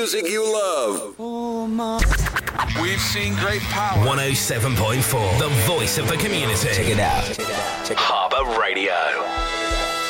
music you love. We've seen great power. 107.4, the voice of the community. Check it out. Harbour Radio.